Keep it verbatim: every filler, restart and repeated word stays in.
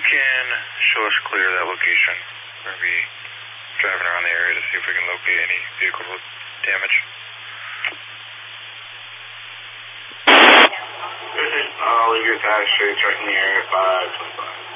can show us clear of that location. We're going to be driving around the area to see if we can locate any vehicle damage. I'll leave your tax straight, checking the area five twenty-five.